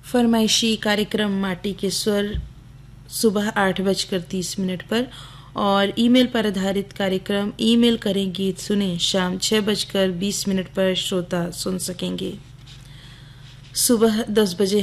फरमाइशी कार्यक्रम माटी के स्वर सुबह 8:30 पर और ईमेल पर आधारित कार्यक्रम ईमेल करें गीत सुने शाम 6:20 पर श्रोता सुन सकेंगे। सुबह 10 बजे